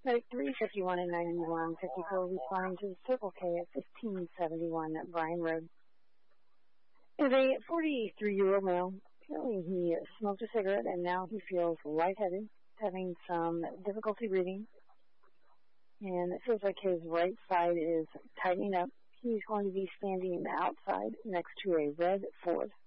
Medic 351 and 9154 responding to the Circle K at 1571 at Bryan Road. Is a 43-year-old male. Apparently he smoked a cigarette and now he feels lightheaded, having some difficulty breathing. And it feels like his right side is tightening up. He's going to be standing outside next to a red Ford.